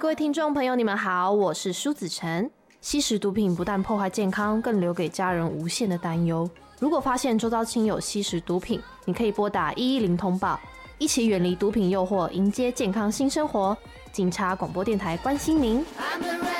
各位听众朋友，你们好，我是舒子晨。吸食毒品不但破坏健康，更留给家人无限的担忧。如果发现周遭亲友吸食毒品，你可以拨打110通报，一起远离毒品诱惑，迎接健康新生活。警察广播电台关心您。